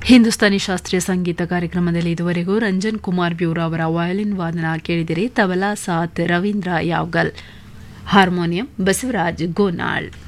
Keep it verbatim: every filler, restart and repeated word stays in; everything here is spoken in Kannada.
ಹಿಂದೂಸ್ತಾನಿ ಶಾಸ್ತ್ರೀಯ ಸಂಗೀತ ಕಾರ್ಯಕ್ರಮದಲ್ಲಿ ಇದುವರೆಗೂ ರಂಜನ್ ಕುಮಾರ್ ಬ್ಯೂರಾ ಅವರ ವಯೋಲಿನ್ ವಾದನ ಕೇಳಿದಿರಿ. ತಬಲಾ ಸಾತ್ ರವೀಂದ್ರ ಯಾವ್ಗಲ್, ಹಾರ್ಮೋನಿಯಂ ಬಸವರಾಜ್ ಗೋನಾಳ್.